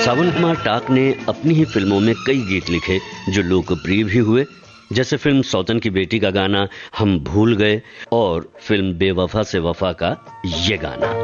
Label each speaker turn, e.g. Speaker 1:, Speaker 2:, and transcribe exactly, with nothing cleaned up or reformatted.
Speaker 1: सावन कुमार टाक ने अपनी ही फिल्मों में कई गीत लिखे जो लोकप्रिय भी हुए, जैसे फिल्म सौतन की बेटी का गाना हम भूल गए और फिल्म बेवफा से वफा का ये गाना।